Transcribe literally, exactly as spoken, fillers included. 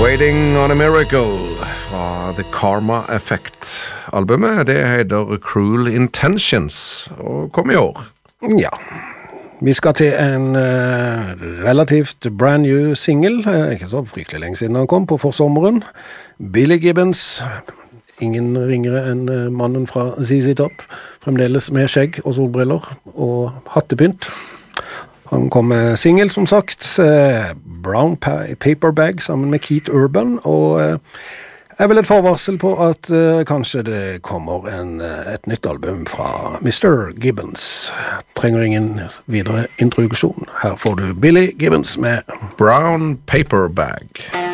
Waiting on a Miracle fra The Karma Effect. Albumet det heter Cruel Intentions og kom i år. Ja, vi skal til en uh, relativt brand new single, uh, ikke så fryktelig lenge siden han kom på forsommeren. Billy Gibbons, ingen ringere enn uh, mannen fra Z Z Top, fremdeles med skjegg og solbriller og hattepynt. Han kom med single, som sagt, uh, Brown pa- Paper Bag sammen med Keith Urban, og uh, er vel et forvarsel på at uh, kanskje det kommer en, uh, et nytt album fra mister Gibbons. Trenger ingen videre introduksjon. Her får du Billy Gibbons med Brown Paper Bag.